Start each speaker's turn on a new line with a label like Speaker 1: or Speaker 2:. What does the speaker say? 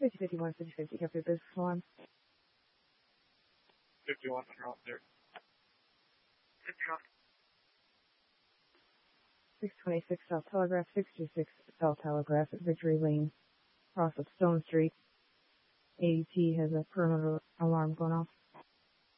Speaker 1: 5051, 5050, Cafe Business One.
Speaker 2: 51, you're off there.
Speaker 1: 626 South Telegraph, 626 South Telegraph at Victory Lane, across of Stone Street. ADT has a perimeter alarm going off.